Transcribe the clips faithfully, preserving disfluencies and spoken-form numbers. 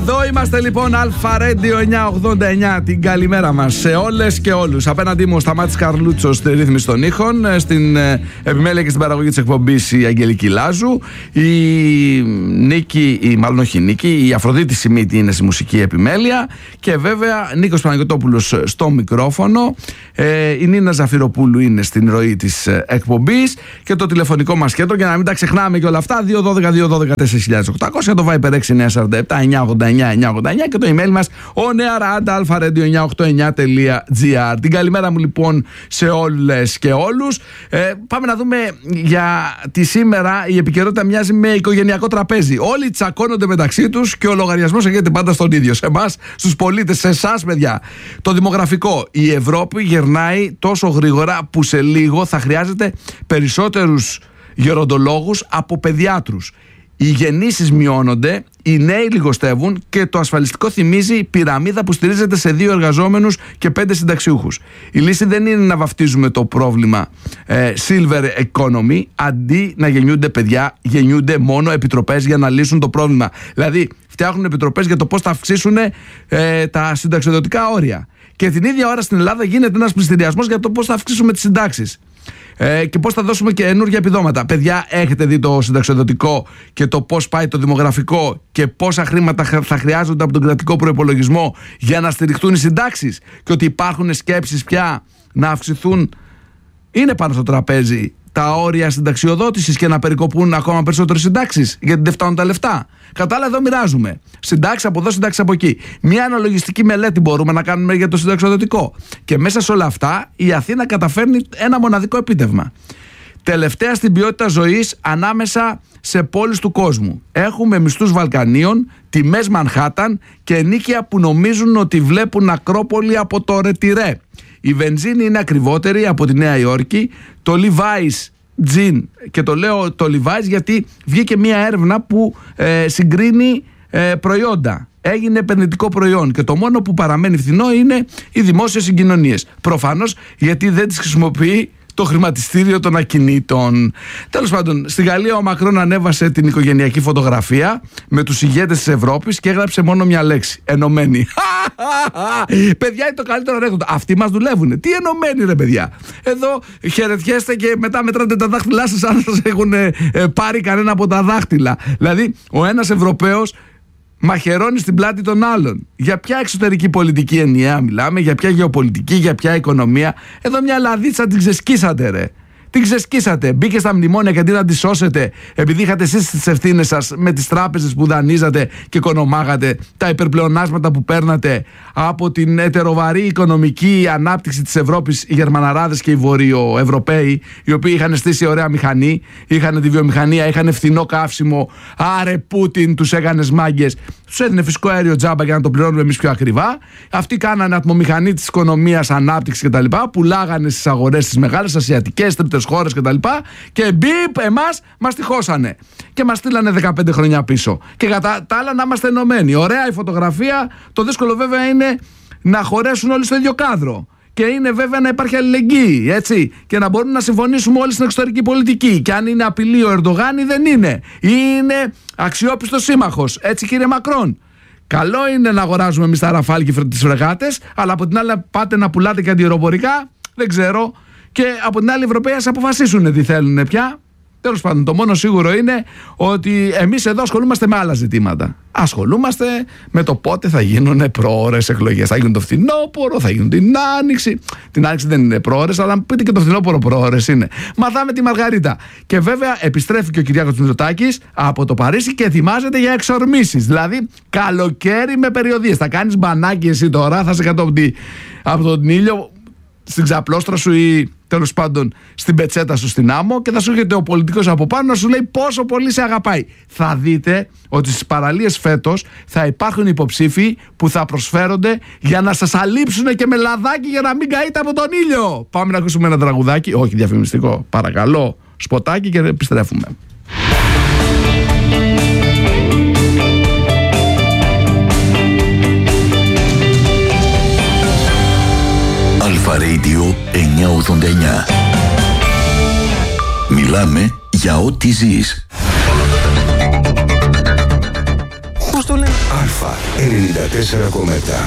Εδώ είμαστε λοιπόν, Αλφα Radio εννιακόσια ογδόντα εννιά. Την καλημέρα μας σε όλες και όλους. Απέναντί μου ο Σταμάτης Καρλούτσος στη ρύθμιση των ήχων, στην ε, επιμέλεια και στην παραγωγή της εκπομπής η Αγγελική Λάζου, η Νίκη, η, μάλλον όχι η Νίκη, η Αφροδίτη Σιμίτη είναι στη μουσική επιμέλεια και βέβαια Νίκος Παναγιωτόπουλος στο μικρόφωνο, ε, η Νίνα Ζαφυροπούλου είναι στην ροή της εκπομπής και το τηλεφωνικό μας κέντρο, για να μην τα ξεχνάμε και όλα αυτά, δύο δώδεκα δύο δώδεκα τέσσερα χιλιάδες οκτακόσια, το Viber έξι εννιά τέσσερα επτά εννιακόσια ογδόντα εννιά εννιακόσια ογδόντα εννιά και το email μας ο νεαράντα αλφα ρέιντιο εννιακόσια ογδόντα εννιά τελεία τζι άρ. Την καλημέρα μου λοιπόν σε όλες και όλους. ε, Πάμε να δούμε για τη σήμερα. Η επικαιρότητα μοιάζει με οικογενειακό τραπέζι. Όλοι τσακώνονται μεταξύ τους και ο λογαριασμός έρχεται πάντα στον ίδιο. Σε εμάς, στους πολίτες, σε εσάς παιδιά. Το δημογραφικό. Η Ευρώπη γερνάει τόσο γρήγορα που σε λίγο θα χρειάζεται περισσότερους γεροντολόγους από παιδιάτρους. Οι γεννήσεις μειώνονται, οι νέοι λιγοστεύουν και το ασφαλιστικό θυμίζει πυραμίδα που στηρίζεται σε δύο εργαζόμενους και πέντε συνταξιούχους. Η λύση δεν είναι να βαφτίζουμε το πρόβλημα ε, silver economy, αντί να γεννιούνται παιδιά, γεννιούνται μόνο επιτροπές για να λύσουν το πρόβλημα. Δηλαδή, φτιάχνουν επιτροπές για το πώς θα αυξήσουν ε, τα συνταξιοδοτικά όρια. Και την ίδια ώρα στην Ελλάδα γίνεται ένας πληστηριασμός για το πώς θα αυξήσουμε τις συντάξεις. Ε, και πώς θα δώσουμε και καινούργια επιδόματα. Παιδιά, έχετε δει το συνταξιοδοτικό και το πώς πάει το δημογραφικό και πόσα χρήματα θα χρειάζονται από τον κρατικό προϋπολογισμό για να στηριχτούν οι συντάξεις, και ότι υπάρχουν σκέψεις πια να αυξηθούν, είναι πάνω στο τραπέζι, τα όρια συνταξιοδότησης και να περικοπούν ακόμα περισσότερες συντάξεις, γιατί δεν φτάνουν τα λεφτά. Κατά άλλα, εδώ μοιράζουμε συντάξεις από εδώ, συντάξεις από εκεί. Μια αναλογιστική μελέτη μπορούμε να κάνουμε για το συνταξιοδοτικό. Και μέσα σε όλα αυτά η Αθήνα καταφέρνει ένα μοναδικό επίτευγμα. Τελευταία στην ποιότητα ζωής ανάμεσα σε πόλεις του κόσμου. Έχουμε μισθούς Βαλκανίων, τιμές Μανχάταν και ενίκια που νομίζουν ότι βλέπουν Ακρόπολη από το Ρετιρέ. Η βενζίνη είναι ακριβότερη από τη Νέα Υόρκη. Το Levi's Jean, και το λέω το Levi's γιατί βγήκε μια έρευνα που ε, συγκρίνει ε, προϊόντα. Έγινε επενδυτικό προϊόν και το μόνο που παραμένει φθηνό είναι οι δημόσιες συγκοινωνίες. Προφανώς γιατί δεν τις χρησιμοποιεί το χρηματιστήριο των ακινήτων. Τέλος πάντων, στη Γαλλία ο Μακρόν ανέβασε την οικογενειακή φωτογραφία με τους ηγέτες της Ευρώπης και έγραψε μόνο μια λέξη: ενωμένοι. Παιδιά, είναι το καλύτερο ανέκδοτο. Αυτοί μας δουλεύουνε. Τι ενωμένοι, ρε παιδιά. Εδώ χαιρετιέστε και μετά μετράτε τα δάχτυλά σας αν σας έχουν ε, πάρει κανένα από τα δάχτυλα. Δηλαδή, ο ένας Ευρωπαίος μαχαιρώνει στην πλάτη των άλλων. Για ποια εξωτερική πολιτική ενιαία μιλάμε, για ποια γεωπολιτική, για ποια οικονομία? Εδώ μια λαδίτσα την ξεσκίσατε, ρε. Την ξεσκίσατε. Μπήκε στα μνημόνια γιατί να τη σώσετε, επειδή είχατε εσείς τις ευθύνες σας με τις τράπεζες που δανείζατε και οικονομάγατε, τα υπερπλεονάσματα που παίρνατε από την ετεροβαρή οικονομική ανάπτυξη της Ευρώπης, οι Γερμαναράδες και οι Βορειοευρωπαίοι, οι οποίοι είχαν στήσει ωραία μηχανή, είχαν τη βιομηχανία, είχαν φθηνό καύσιμο. Άρε Πούτιν, τους έκανες μάγκες. Τους έδινε φυσικό αέριο τζάμπα για να το πληρώνουμε εμείς πιο ακριβά. Αυτοί κάνανε ατμομηχανή της οικονομίας, ανάπτυξη κτλ. Πουλάγανε στις αγορές τις μεγάλες ασιατικές, τρίτες χώρες κτλ. Και μπιπ, εμάς μας τυχώσανε. Και μας στείλανε δεκαπέντε χρόνια πίσω. Και κατά τα άλλα να είμαστε ενωμένοι. Ωραία η φωτογραφία. Το δύσκολο βέβαια είναι να χωρέσουν όλοι στο ίδιο κάδρο. Και είναι βέβαια να υπάρχει αλληλεγγύη, έτσι. Και να μπορούν να συμφωνήσουμε όλοι στην εξωτερική πολιτική. Και αν είναι απειλή ο Ερντογάν ή δεν είναι. Είναι αξιόπιστος σύμμαχος. Έτσι, κύριε Μακρόν. Καλό είναι να αγοράζουμε εμείς τα Ραφάλ και τις φρεγάτες, αλλά από την άλλη πάτε να πουλάτε και αντιεροπορικά. Δεν ξέρω. Και από την άλλη οι Ευρωπαίοι ας αποφασίσουν τι θέλουν πια. Τέλος πάντων, το μόνο σίγουρο είναι ότι εμείς εδώ ασχολούμαστε με άλλα ζητήματα. Ασχολούμαστε με το πότε θα γίνουν προώρες εκλογές. Θα γίνουν το φθινόπωρο, θα γίνουν την άνοιξη. Την άνοιξη δεν είναι προώρες, αλλά πείτε και το φθινόπωρο προώρες είναι. Μαθάμε τη Μαργαρίτα. Και βέβαια επιστρέφει και ο Κυριάκος Μητσοτάκης από το Παρίσι και ετοιμάζεται για εξορμήσεις. Δηλαδή καλοκαίρι με περιοδίες. Θα κάνεις μπανάκι εσύ τώρα, θα είσαι κάτω από, τη, από τον ήλιο, στην ξαπλώστρα σου ή τέλος πάντων στην πετσέτα σου στην άμμο, και θα σου έρχεται ο πολιτικός από πάνω να σου λέει πόσο πολύ σε αγαπάει. Θα δείτε ότι στις παραλίες φέτος θα υπάρχουν υποψήφοι που θα προσφέρονται για να σας αλείψουν και με λαδάκι για να μην καείτε από τον ήλιο. Πάμε να ακούσουμε ένα τραγουδάκι, όχι διαφημιστικό, παρακαλώ, σποτάκι, και επιστρέφουμε. Αλφα Radio εννιακόσια ογδόντα εννιά. Μιλάμε για ό,τι ζεις. Πώς το λένε? Αλφα ενενήντα τέσσερα κόμμα επτά.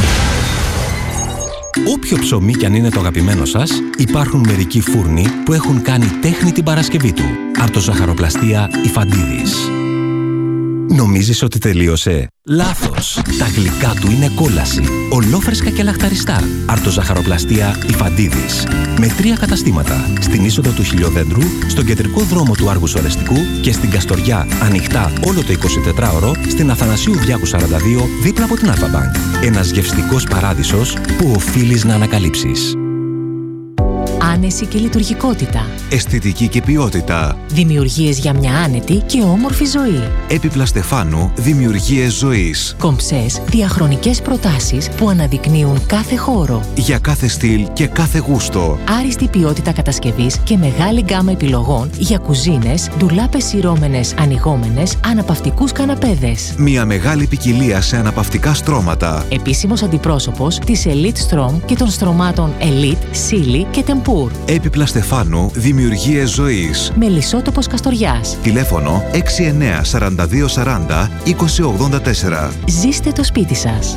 Όποιο ψωμί κι αν είναι το αγαπημένο σας, υπάρχουν μερικοί φούρνοι που έχουν κάνει τέχνη την Παρασκευή του. Αρτοζαχαροπλαστεία Ιφαντίδης. Νομίζεις ότι τελείωσε? Λάθος! Τα γλυκά του είναι κόλαση. Ολόφρεσκα και λαχταριστά. Αρτοζαχαροπλαστεία Ιφαντίδης. Με τρία καταστήματα. Στην είσοδο του Χιλιοδέντρου, στον κεντρικό δρόμο του Άργους Ορεστικού και στην Καστοριά, ανοιχτά όλο το εικοσιτετράωρο, στην Αθανασίου Διάκου σαράντα δύο, δίπλα από την Αλφα-Μπανκ. Ένας γευστικός παράδεισος που οφείλεις να ανακαλύψεις. Άνεση και λειτουργικότητα. Αισθητική και ποιότητα. Δημιουργίες για μια άνετη και όμορφη ζωή. Έπιπλα Στεφάνου, δημιουργίες ζωής. Κομψές, διαχρονικές προτάσεις που αναδεικνύουν κάθε χώρο. Για κάθε στυλ και κάθε γούστο. Άριστη ποιότητα κατασκευής και μεγάλη γκάμα επιλογών για κουζίνες, ντουλάπες σειρώμενες, ανοιγόμενες, αναπαυτικούς καναπέδες. Μια μεγάλη ποικιλία σε αναπαυτικά στρώματα. Επίσημος αντιπρόσωπος της Elite Strom και των στρωμάτων Elite, Silly και Tempur. Έπιπλα Στεφάνου, δημιουργίες ζωής. Μελισσότοπος Καστοριάς. Τηλέφωνο έξι εννέα σαράντα δύο σαράντα είκοσι ογδόντα τέσσερα. Ζήστε το σπίτι σας.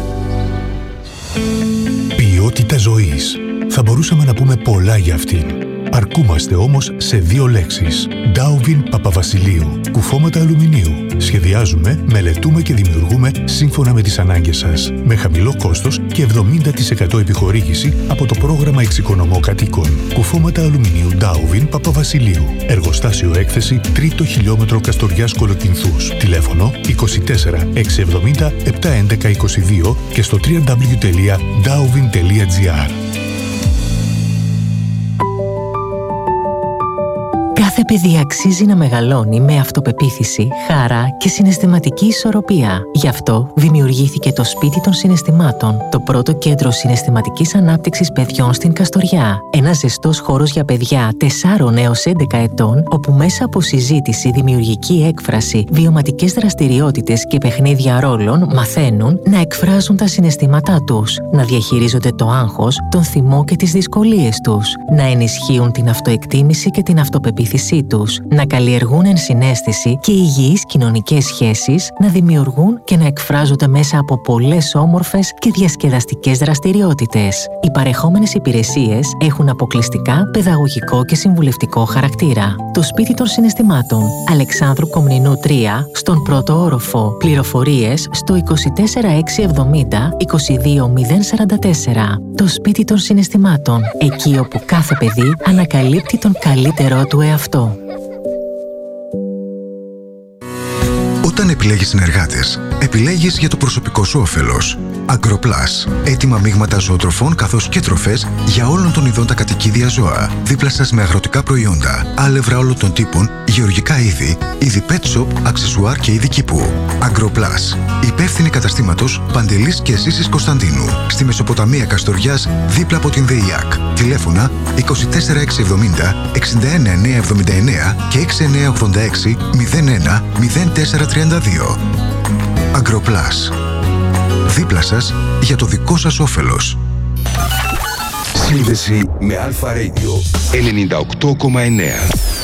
Ποιότητα ζωής. Θα μπορούσαμε να πούμε πολλά για αυτήν. Αρκούμαστε όμως σε δύο λέξεις. Ντάουβιν Παπαβασιλείου. Κουφώματα αλουμινίου. Σχεδιάζουμε, μελετούμε και δημιουργούμε σύμφωνα με τις ανάγκες σας. Με χαμηλό κόστος και εβδομήντα τοις εκατό επιχορήγηση από το πρόγραμμα Εξοικονομώ Κατοίκων. Κουφώματα αλουμινίου Ντάουβιν Παπαβασιλείου. Εργοστάσιο έκθεση τρίτο χιλιόμετρο Καστοριάς Κολοκυνθούς. Τηλέφωνο είκοσι τέσσερα εξακόσια εβδομήντα επτακόσια έντεκα είκοσι δύο και στο double-u double-u double-u τελεία ντάουβιν τελεία τζι άρ. Κάθε παιδί αξίζει να μεγαλώνει με αυτοπεποίθηση, χαρά και συναισθηματική ισορροπία. Γι' αυτό δημιουργήθηκε το Σπίτι των Συναισθημάτων, το πρώτο κέντρο συναισθηματικής ανάπτυξης παιδιών στην Καστοριά. Ένας ζεστός χώρος για παιδιά τεσσάρων έως έντεκα ετών, όπου μέσα από συζήτηση, δημιουργική έκφραση, βιωματικές δραστηριότητες και παιχνίδια ρόλων μαθαίνουν να εκφράζουν τα συναισθήματά τους, να διαχειρίζονται το άγχος, τον θυμό και τις δυσκολίες τους, να ενισχύουν την αυτοεκτίμηση και την αυτοπεποίθηση τους, να καλλιεργούν ενσυναίσθηση και υγιείς κοινωνικές σχέσεις, να δημιουργούν και να εκφράζονται μέσα από πολλές όμορφες και διασκεδαστικές δραστηριότητες. Οι παρεχόμενες υπηρεσίες έχουν αποκλειστικά παιδαγωγικό και συμβουλευτικό χαρακτήρα. Το Σπίτι των Συναισθημάτων, Αλεξάνδρου Κομνηνού τρία, στον πρώτο όροφο. Πληροφορίες στο είκοσι τέσσερα εξακόσια εβδομήντα είκοσι δύο μηδέν σαράντα τέσσερα. Το Σπίτι των Συναισθημάτων, εκεί όπου κάθε παιδί ανακαλύπτει τον καλύτερό του εαυτό. Όταν επιλέγεις συνεργάτες, επιλέγεις για το προσωπικό σου όφελος. Agroplus. Έτοιμα μείγματα ζωοτροφών καθώς και τροφές για όλων των ειδών τα κατοικίδια ζώα. Δίπλα σας με αγροτικά προϊόντα, άλευρα όλων των τύπων, γεωργικά είδη, είδη pet shop, αξεσουάρ και είδη κήπου. Agroplus. Υπεύθυνη καταστήματος Παντελής και Ζήσης Κωνσταντίνου. Στη Μεσοποταμία Καστοριάς, δίπλα από την ΔΕΙΑΚ. Τηλέφωνα είκοσι τέσσερα εξακόσια εβδομήντα εξήντα ένα εννιακόσια εβδομήντα εννέα και έξι εννιακόσια ογδόντα έξι μηδέν ένα μηδέν τέσσερα τριάντα δύο. Agroplus. Δίπλα σας για το δικό σας όφελος. Σύνδεση με Αλφα Radio ενενήντα οκτώ κόμμα εννέα.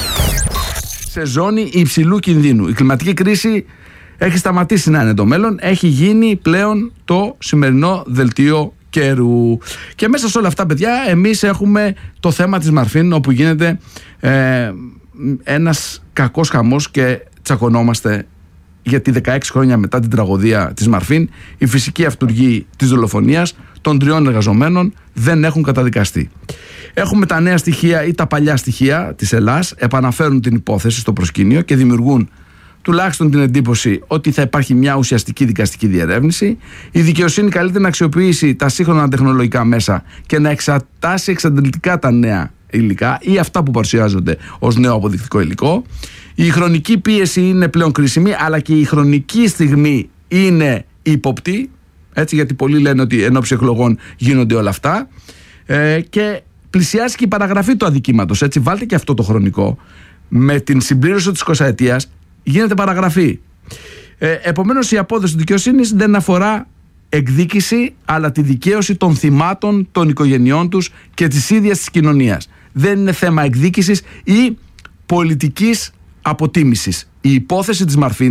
Σε ζώνη υψηλού κινδύνου. Η κλιματική κρίση έχει σταματήσει να είναι το μέλλον. Έχει γίνει πλέον το σημερινό δελτίο καιρού. Και μέσα σε όλα αυτά, παιδιά, εμείς έχουμε το θέμα της Μαρφίν, όπου γίνεται ε, ένας κακός χαμός και τσακωνόμαστε. Γιατί δεκαέξι χρόνια μετά την τραγωδία της Μαρφίν, η φυσική αυτουργοί της δολοφονίας των τριών εργαζομένων δεν έχουν καταδικαστεί. Έχουμε τα νέα στοιχεία ή τα παλιά στοιχεία της Ελλάς, επαναφέρουν την υπόθεση στο προσκήνιο και δημιουργούν τουλάχιστον την εντύπωση ότι θα υπάρχει μια ουσιαστική δικαστική διερεύνηση. Η δικαιοσύνη καλείται να αξιοποιήσει τα σύγχρονα τεχνολογικά μέσα και να εξατάσει εξαντλητικά τα νέα υλικά ή αυτά που παρουσιάζονται ως νέο αποδεικτικό υλικό. Η χρονική πίεση είναι πλέον κρίσιμη, αλλά και η χρονική στιγμή είναι ύποπτη, έτσι, γιατί πολλοί λένε ότι εν ώψη εκλογών γίνονται όλα αυτά, ε, και πλησιάζει και η παραγραφή του αδικήματος, έτσι, βάλτε και αυτό το χρονικό. Με την συμπλήρωση της εικοσαετίας γίνεται παραγραφή. Ε, επομένως η απόδοση της δικαιοσύνης δεν αφορά εκδίκηση, αλλά τη δικαίωση των θυμάτων, των οικογενειών τους και της ίδιας της κοινωνίας. Δεν είναι θέμα εκδίκησης ή πολιτικής αποτίμησης. Η υπόθεση της Μαρφίν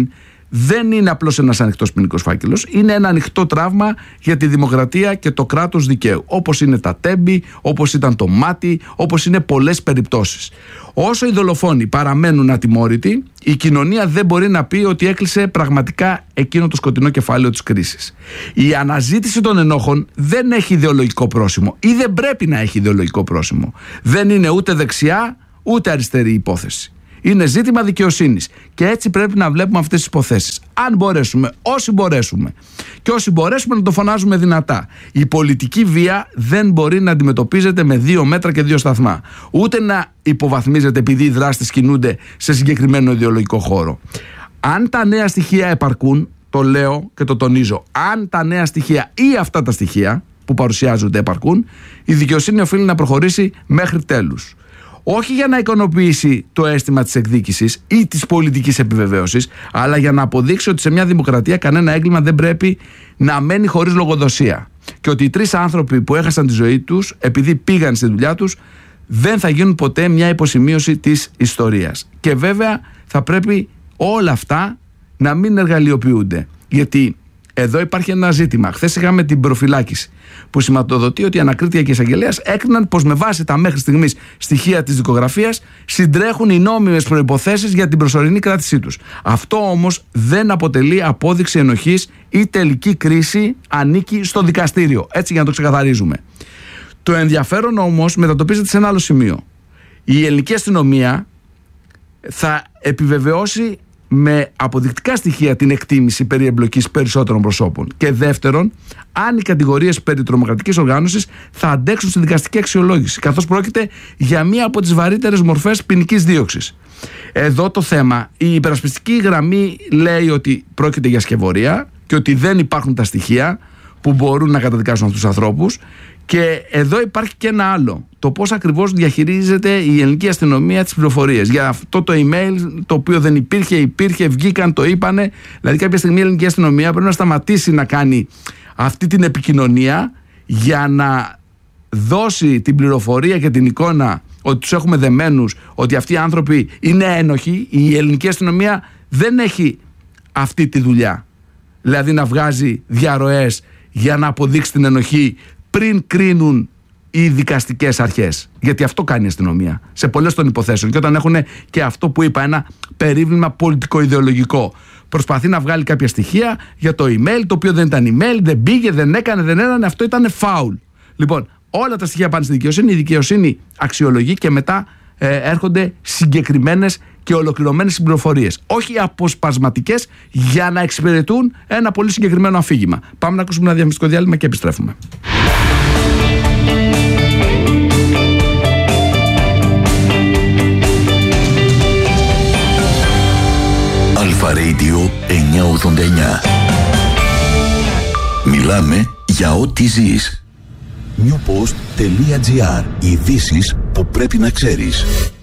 δεν είναι απλώς ένας ανοιχτός ποινικός φάκελος, είναι ένα ανοιχτό τραύμα για τη δημοκρατία και το κράτος δικαίου. Όπως είναι τα Τέμπη, όπως ήταν το Μάτι, όπως είναι πολλές περιπτώσεις. Όσο οι δολοφόνοι παραμένουν ατιμόρυτοι, η κοινωνία δεν μπορεί να πει ότι έκλεισε πραγματικά εκείνο το σκοτεινό κεφάλαιο της κρίσης. Η αναζήτηση των ενόχων δεν έχει ιδεολογικό πρόσημο ή δεν πρέπει να έχει ιδεολογικό πρόσημο. Δεν είναι ούτε δεξιά ούτε αριστερή υπόθεση. Είναι ζήτημα δικαιοσύνης και έτσι πρέπει να βλέπουμε αυτές τις υποθέσεις. Αν μπορέσουμε, όσοι μπορέσουμε και όσοι μπορέσουμε να το φωνάζουμε δυνατά. Η πολιτική βία δεν μπορεί να αντιμετωπίζεται με δύο μέτρα και δύο σταθμά. Ούτε να υποβαθμίζεται επειδή οι δράστες κινούνται σε συγκεκριμένο ιδεολογικό χώρο. Αν τα νέα στοιχεία επαρκούν, το λέω και το τονίζω, αν τα νέα στοιχεία ή αυτά τα στοιχεία που παρουσιάζονται επαρκούν, η δικαιοσύνη οφείλει να προχωρήσει μέχρι τέλους. Όχι για να ικανοποιήσει το αίσθημα της εκδίκησης ή της πολιτικής επιβεβαίωσης, αλλά για να αποδείξει ότι σε μια δημοκρατία κανένα έγκλημα δεν πρέπει να μένει χωρίς λογοδοσία. Και ότι οι τρεις άνθρωποι που έχασαν τη ζωή τους επειδή πήγαν στη δουλειά τους δεν θα γίνουν ποτέ μια υποσημείωση της ιστορίας. Και βέβαια θα πρέπει όλα αυτά να μην εργαλειοποιούνται. Γιατί εδώ υπάρχει ένα ζήτημα. Χθες είχαμε την προφυλάκηση που σηματοδοτεί ότι η ανακρίτρια και η εισαγγελέας έκριναν πως με βάση τα μέχρι στιγμής στοιχεία της δικογραφίας συντρέχουν οι νόμιμες προϋποθέσεις για την προσωρινή κράτησή τους. Αυτό όμως δεν αποτελεί απόδειξη ενοχής ή τελική κρίση ανήκει στο δικαστήριο. Έτσι για να το ξεκαθαρίζουμε. Το ενδιαφέρον όμως μετατοπίζεται σε ένα άλλο σημείο. Η ελληνική αστυνομία θα επιβεβαιώσει με αποδεικτικά στοιχεία την εκτίμηση περί εμπλοκής περισσότερων προσώπων. Και δεύτερον, αν οι κατηγορίες περί τρομοκρατικής οργάνωσης θα αντέξουν στη δικαστική αξιολόγηση, καθώς πρόκειται για μία από τις βαρύτερες μορφές ποινικής δίωξης. Εδώ το θέμα, η υπερασπιστική γραμμή λέει ότι πρόκειται για σκευωρία και ότι δεν υπάρχουν τα στοιχεία που μπορούν να καταδικάσουν αυτούς τους ανθρώπους. Και εδώ υπάρχει και ένα άλλο. Το πώς ακριβώς διαχειρίζεται η ελληνική αστυνομία τις πληροφορίες. Για αυτό το email το οποίο δεν υπήρχε, υπήρχε, βγήκαν, το είπανε. Δηλαδή, κάποια στιγμή η ελληνική αστυνομία πρέπει να σταματήσει να κάνει αυτή την επικοινωνία για να δώσει την πληροφορία και την εικόνα ότι τους έχουμε δεμένους, ότι αυτοί οι άνθρωποι είναι ένοχοι. Η ελληνική αστυνομία δεν έχει αυτή τη δουλειά. Δηλαδή να βγάζει διαρροές για να αποδείξει την ενοχή πριν κρίνουν οι δικαστικές αρχές. Γιατί αυτό κάνει η αστυνομία σε πολλές των υποθέσεων. Και όταν έχουν και αυτό που είπα, ένα περίβλημα πολιτικο-ιδεολογικό, προσπαθεί να βγάλει κάποια στοιχεία για το email, το οποίο δεν ήταν email, δεν πήγε, δεν έκανε, δεν έκανε, αυτό ήταν φάουλ. Λοιπόν, όλα τα στοιχεία πάνε στη δικαιοσύνη, η δικαιοσύνη αξιολογεί και μετά ε, έρχονται συγκεκριμένες και ολοκληρωμένες πληροφορίες. Όχι αποσπασματικές για να εξυπηρετούν ένα πολύ συγκεκριμένο αφήγημα. Πάμε να ακούσουμε ένα διαφημιστικό διάλειμμα και επιστρέφουμε. Αλφα Radio εννιακόσια ογδόντα εννιά. Μιλάμε για ό,τι ζεις. newpost.gr. Ειδήσεις που πρέπει να ξέρεις.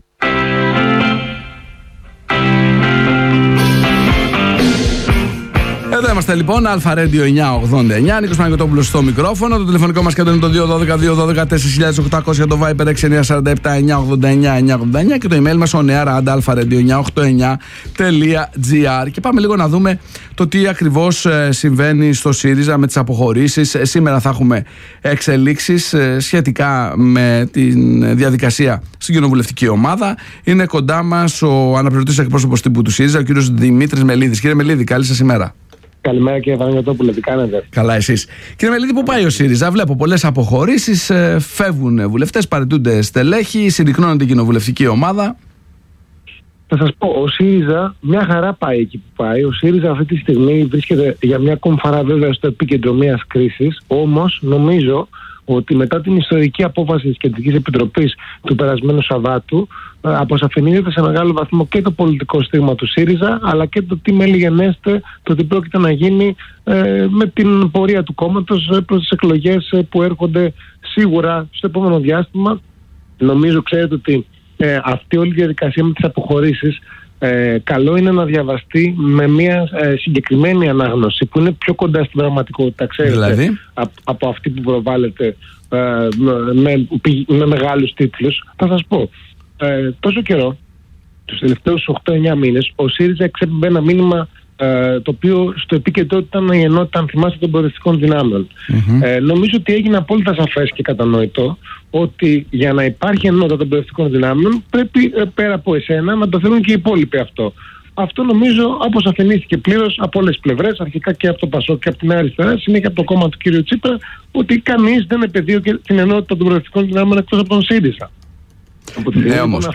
Εδώ είμαστε λοιπόν, Αλφα Radio εννιακόσια ογδόντα εννιά, Νίκος Παναγιωτόπουλος στο μικρόφωνο. Το τηλεφωνικό μας κέντρο είναι το δύο ένα δύο δύο ένα δύο τέσσερα οκτώ μηδέν μηδέν, το Viber έξι εννιά τέσσερα επτά εννιακόσια ογδόντα εννιά εννιακόσια ογδόντα εννιά και το email μας oneair at alpha radio εννιακόσια ογδόντα εννιά τελεία gr. Και πάμε λίγο να δούμε το τι ακριβώς συμβαίνει στο ΣΥΡΙΖΑ με τις αποχωρήσεις. Σήμερα θα έχουμε εξελίξεις σχετικά με τη διαδικασία στην κοινοβουλευτική ομάδα. Είναι κοντά μας ο αναπληρωτής εκπρόσωπος τύπου του ΣΥΡΙΖΑ, ο κύριος Δημήτρης Μελίδης. Κύριε Μελίδη, καλή σας ημέρα. Καλημέρα κύριε Παναγιωτόπουλε, τι κάνετε? Καλά, εσείς. Κύριε Μελίδη, πού πάει ο ΣΥΡΙΖΑ? Βλέπω πολλές αποχωρήσεις, φεύγουν βουλευτές, παραιτούνται στελέχη, συρρυκνώνεται η κοινοβουλευτική ομάδα. Θα σας πω, ο ΣΥΡΙΖΑ μια χαρά πάει εκεί που πάει. Ο ΣΥΡΙΖΑ αυτή τη στιγμή βρίσκεται για μια ακόμη φορά βέβαια στο επίκεντρο μιας κρίσης. Όμως νομίζω ότι μετά την ιστορική απόφαση της Κεντρικής Επιτροπής του περασμένου Σαββάτου αποσαφηνίζεται σε μεγάλο βαθμό και το πολιτικό στίγμα του ΣΥΡΙΖΑ, αλλά και το τι μέλη γενέστε, το τι πρόκειται να γίνει ε, με την πορεία του κόμματος προς τις εκλογές που έρχονται σίγουρα στο επόμενο διάστημα. Νομίζω, ξέρετε ότι ε, αυτή όλη η διαδικασία με τις αποχωρήσεις ε, καλό είναι να διαβαστεί με μια ε, συγκεκριμένη ανάγνωση που είναι πιο κοντά στην πραγματικότητα, ξέρετε, δηλαδή? από, από αυτή που προβάλλεται ε, με, με, με μεγάλους τίτλους. Θα σας πω, ε, τόσο καιρό, τους τελευταίους οκτώ εννιά μήνες, ο ΣΥΡΙΖΑ εξέπεμπε ένα μήνυμα ε, το οποίο στο επίκεντρο ήταν η ενότητα, αν θυμάστε, των προοδευτικών δυνάμεων. Mm-hmm. Ε, νομίζω ότι έγινε απόλυτα σαφές και κατανοητό ότι για να υπάρχει ενότητα των προοδευτικών δυνάμεων πρέπει ε, πέρα από εσένα να το θέλουν και οι υπόλοιποι αυτό. Αυτό νομίζω αποσαφενίστηκε πλήρως από όλες τις πλευρές, αρχικά και από το ΠΑΣΟΚ και από την αριστερά, συνέχεια από το κόμμα του κ. Τσίπρα, ότι κανείς δεν επαιδείωκε την ενότητα των προοδευτικών δυνάμεων εκτός από τον ΣΥΡΙΖΑ. Ναι, όμως.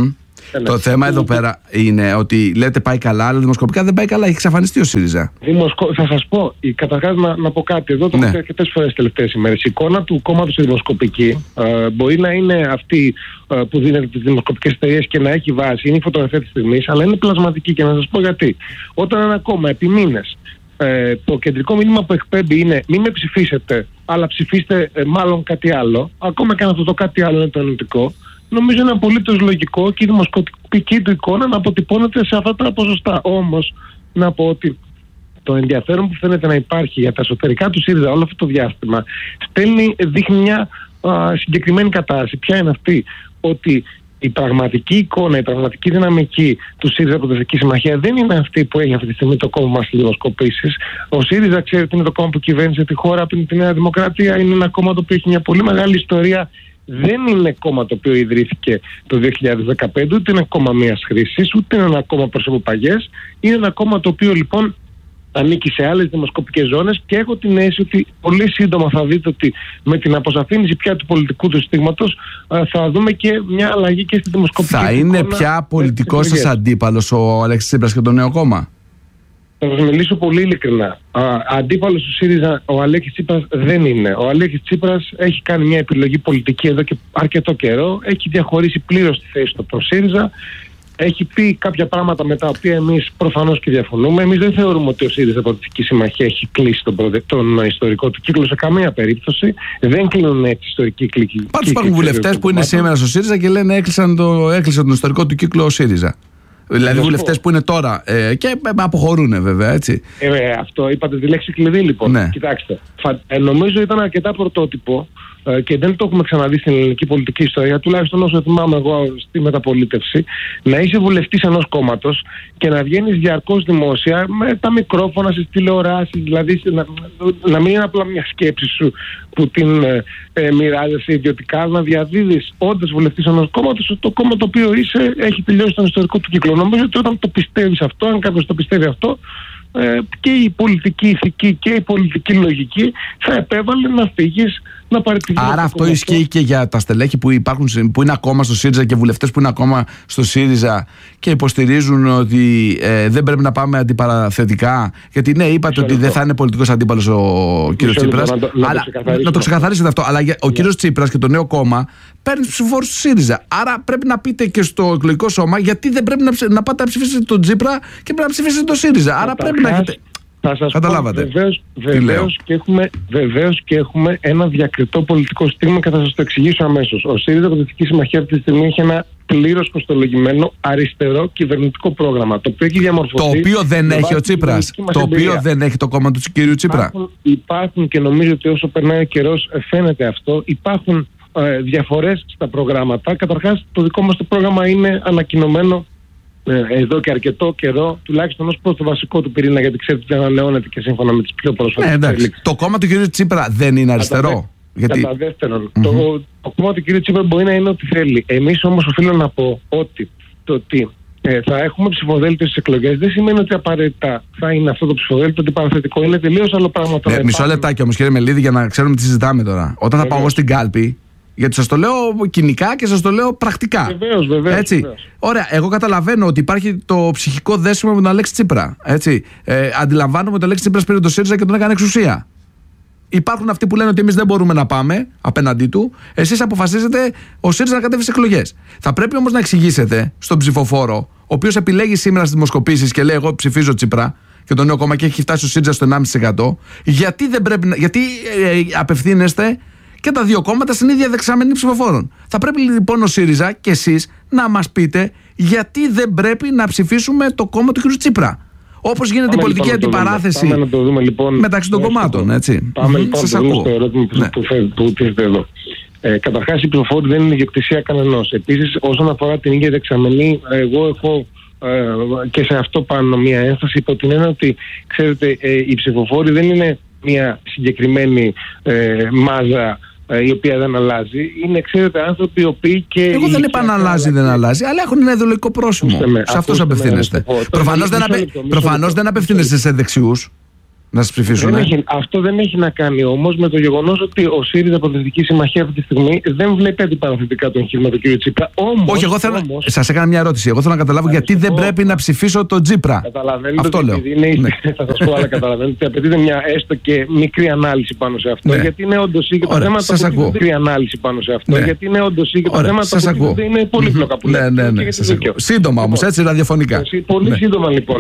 Το θέμα εδώ πέρα είναι ότι λέτε πάει καλά, αλλά δημοσκοπικά δεν πάει καλά. Έχει εξαφανιστεί ο ΣΥΡΙΖΑ. Δημοσκο... Θα σας πω, καταρχάς να, να πω κάτι. Εδώ το έχω πει αρκετές φορές τις τελευταίες ημέρες. Η εικόνα του κόμματος στη δημοσκοπική ε, μπορεί να είναι αυτή ε, που δίνεται τις δημοσκοπικές εταιρείες και να έχει βάση. Είναι η φωτογραφία της στιγμής, αλλά είναι πλασματική. Και να σας πω γιατί. Όταν ένα κόμμα επί μήνες ε, το κεντρικό μήνυμα που εκπέμπει είναι μην με ψηφίσετε, αλλά ψηφίστε ε, μάλλον κάτι άλλο, ακόμα και αν αυτό το κάτι άλλο είναι το ενωτικό. Νομίζω είναι απολύτως λογικό και η δημοσκοπική του εικόνα να αποτυπώνεται σε αυτά τα ποσοστά. Όμως, να πω ότι το ενδιαφέρον που φαίνεται να υπάρχει για τα εσωτερικά του ΣΥΡΙΖΑ όλο αυτό το διάστημα στέλνει, δείχνει μια α, συγκεκριμένη κατάσταση. Ποια είναι αυτή? Ότι η πραγματική εικόνα, η πραγματική δυναμική του ΣΥΡΙΖΑ Προοδευτική Συμμαχία δεν είναι αυτή που έχει αυτή τη στιγμή το κόμμα μας στις δημοσκοπήσεις. Ο ΣΥΡΙΖΑ, ξέρετε, είναι το κόμμα που κυβέρνησε τη χώρα πριν τη Νέα Δημοκρατία. Είναι ένα κόμμα το οποίο έχει μια πολύ μεγάλη ιστορία. Δεν είναι κόμμα το οποίο ιδρύθηκε το δύο χιλιάδες δεκαπέντε, ούτε είναι κόμμα μιας χρήσης, ούτε είναι ένα κόμμα προσωποπαγές. Είναι ένα κόμμα το οποίο λοιπόν ανήκει σε άλλες δημοσκοπικές ζώνες και έχω την αίσθηση ότι πολύ σύντομα θα δείτε ότι με την αποσαφήνιση πια του πολιτικού του στίγματος θα δούμε και μια αλλαγή και στη δημοσκοπική. Θα είναι πια πολιτικός σας αντίπαλος ο Αλέξης Τσίπρας και το νέο κόμμα? Θα σας μιλήσω πολύ ειλικρινά. Αντίπαλος του ΣΥΡΙΖΑ ο Αλέξης Τσίπρας δεν είναι. Ο Αλέξης Τσίπρας έχει κάνει μια επιλογή πολιτική εδώ και αρκετό καιρό. Έχει διαχωρίσει πλήρως τη θέση του από τον ΣΥΡΙΖΑ. Έχει πει κάποια πράγματα με τα οποία εμείς προφανώς και διαφωνούμε. Εμείς δεν θεωρούμε ότι ο ΣΥΡΙΖΑ Προοδευτική Συμμαχία έχει κλείσει τον, προδε... τον ιστορικό του κύκλο σε καμία περίπτωση. Δεν κλείνουν έτσι ιστορικοί κύκλοι. Πάντως υπάρχουν βουλευτές που είναι σήμερα στο ΣΥΡΙΖΑ και λένε έκλεισαν, το... έκλεισαν τον ιστορικό του κύκλο ο ΣΥΡΙΖΑ. Δηλαδή βουλευτές που είναι τώρα ε, και αποχωρούν βέβαια, έτσι. Ε, αυτό είπατε τη λέξη κλειδί λοιπόν. Ναι. Κοιτάξτε, ε, νομίζω ήταν αρκετά πρωτότυπο ε, και δεν το έχουμε ξαναδεί στην ελληνική πολιτική ιστορία, τουλάχιστον όσο θυμάμαι εγώ στη μεταπολίτευση, να είσαι βουλευτής ενός κόμματος και να βγαίνεις διαρκώς δημόσια με τα μικρόφωνα στις τηλεοράσεις, δηλαδή να, να μην είναι απλά μια σκέψη σου που την ε, ε, μοιράζεσαι ιδιωτικά, να διαδίδεις όντως βουλευτής ενός κόμματος, το κόμμα το οποίο είσαι έχει τελειώσει τον ιστορικό του κύκλο. Νομίζω ότι όταν το πιστεύεις αυτό, αν κάποιος το πιστεύει αυτό, ε, και η πολιτική ηθική και η πολιτική λογική θα επέβαλε να φύγεις, να παραιτηθείς. Άρα αυτό ισχύει αυτό και για τα στελέχη που, υπάρχουν, που είναι ακόμα στο ΣΥΡΙΖΑ και βουλευτές που είναι ακόμα στο ΣΥΡΙΖΑ και υποστηρίζουν ότι ε, δεν πρέπει να πάμε αντιπαραθετικά. Γιατί ναι, είπατε ότι δεν θα είναι πολιτικός αντίπαλος ο κύριος Τσίπρας. Να, να, αλλά, το να το ξεκαθαρίσετε αυτό. Αλλά ο yeah. κύριος Τσίπρας και το νέο κόμμα παίρνει ψηφοφόρους του ΣΥΡΙΖΑ. Άρα πρέπει να πείτε και στο εκλογικό σώμα γιατί δεν πρέπει να, να πάτε να ψηφίσετε τον Τσίπρα και πρέπει να ψηφίσετε τον ΣΥΡΙΖΑ. Άρα πρέπει να έχετε. Θα σας Καταλάβατε. πω, βεβαίως, βεβαίως, και έχουμε, βεβαίως και έχουμε ένα διακριτό πολιτικό στίγμα και θα σας το εξηγήσω αμέσως. Ο ΣΥΡΙΖΑ Προοδευτική Συμμαχία αυτή τη στιγμή έχει ένα πλήρως κοστολογημένο αριστερό κυβερνητικό πρόγραμμα. Το οποίο έχει διαμορφωθεί. Το οποίο δεν έχει ο Τσίπρας. Το οποίο δεν έχει το κόμμα του κυρίου Τσίπρα. Υπάρχουν, υπάρχουν και νομίζω ότι όσο περνάει ο καιρός φαίνεται αυτό. Υπάρχουν ε, διαφορές στα προγράμματα. Καταρχάς, το δικό μας το πρόγραμμα είναι ανακοινωμένο εδώ και αρκετό καιρό, τουλάχιστον ως προς το βασικό του πυρήνα, γιατί ξέρετε ότι ανανεώνεται και σύμφωνα με τις πιο πρόσφατες ναι, εξελίξεις. Το κόμμα του κ. Τσίπρα δεν είναι αριστερό. Κατά, γιατί... κατά δεύτερον, mm-hmm. το, το κόμμα του κ. Τσίπρα μπορεί να είναι ό,τι θέλει. Εμείς όμως οφείλω να πω ότι το ότι ε, θα έχουμε ψηφοδέλτιο στις εκλογές δεν σημαίνει ότι απαραίτητα θα είναι αυτό το ψηφοδέλτιο αντιπαραθετικό. Είναι τελείως άλλο πράγμα. Ναι, μισό λεπτάκι όμως, κύριε Μελίδη, για να ξέρουμε τι συζητάμε τώρα. Όταν θα πάω εγώ στην κάλπη. Γιατί σας το λέω κοινικά και σας το λέω πρακτικά. Βεβαίως, βεβαίως. Έτσι. Βεβαίως. Ωραία, εγώ καταλαβαίνω ότι υπάρχει το ψυχικό δέσιμο με τον Αλέξη Τσίπρα. Έτσι. Ε, αντιλαμβάνομαι ότι ο Αλέξη Τσίπρας πήρε το ΣΥΡΙΖΑ και τον έκανε εξουσία. Υπάρχουν αυτοί που λένε ότι εμείς δεν μπορούμε να πάμε απέναντί του. Εσείς αποφασίζετε ο ΣΥΡΙΖΑ να κατέβει στις εκλογές. Θα πρέπει όμως να εξηγήσετε στον ψηφοφόρο, ο οποίος επιλέγει σήμερα στις δημοσκοπήσεις και λέει: εγώ ψηφίζω Τσίπρα και το νέο κόμμα και έχει φτάσει ο ΣΥΡΙΖΑ στο ενάμιση τοις εκατό, γιατί, δεν πρέπει να, γιατί ε, απευθύνεστε και τα δύο κόμματα στην ίδια δεξαμενή ψηφοφόρων. Θα πρέπει λοιπόν ο ΣΥΡΙΖΑ και εσείς να μας πείτε γιατί δεν πρέπει να ψηφίσουμε το κόμμα του κ. Τσίπρα. Όπως γίνεται πάμε η πολιτική λοιπόν αντιπαράθεση πάμε να το δούμε, λοιπόν, μεταξύ των κομμάτων. Έτσι. Πάμε λοιπόν να το δούμε στο ερώτημα που, ναι. που τίθεται εδώ. Ε, καταρχάς, η ψηφοφόρη δεν είναι ιδιοκτησία κανενός. Επίσης, όσον αφορά την ίδια δεξαμενή, εγώ έχω ε, και σε αυτό πάνω μια έμφαση, υπό την έννοια ότι, ξέρετε, ε, οι ψηφοφόροι δεν είναι μια συγκεκριμένη ε, μάζα η οποία δεν αλλάζει. Είναι, ξέρετε, άνθρωποι οι οποίοι και. Εγώ δεν είπα να αλλάζει, δεν αλλάζει, αλλά έχουν ένα ιδεολογικό πρόσημο. Σε αυτούς απευθύνεστε. Προφανώς δεν, απε... δεν απευθύνεστε σε δεξιούς να σας ψηφίσουν. Δεν έχει, αυτό δεν έχει να κάνει όμως με το γεγονός ότι ο ΣΥΡΙΖΑ Προοδευτική Συμμαχία αυτή τη στιγμή δεν βλέπει αντιπαραθετικά το εγχείρημα του κ. Τσίπρα. Όμως, όχι, εγώ θέλω. Όμως, σας έκανα μια ερώτηση. Εγώ θέλω να καταλάβω γιατί δεν πρέπει να ψηφίσω τον Τσίπρα. Καταλαβαίνετε αυτό ότι λέω. Είναι, ναι. Θα σας πω, αλλά καταλαβαίνετε ότι απαιτείται μια έστω και μικρή ανάλυση πάνω σε αυτό. Ναι. Γιατί είναι όντως ή και τα θέματα που είναι μικρή ανάλυση πάνω σε αυτό. Ναι. Γιατί είναι όντως ή και τα θέματα που είναι πολύπλοκα που λέτε. Σύντομα όμως, έτσι ραδιοφωνικά. Πολύ σύντομα λοιπόν.